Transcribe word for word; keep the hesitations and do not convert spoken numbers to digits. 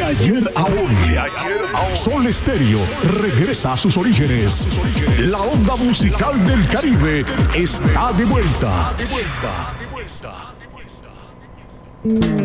ayer a hoy, Sol Estéreo regresa a sus orígenes. La onda musical del Caribe está de vuelta.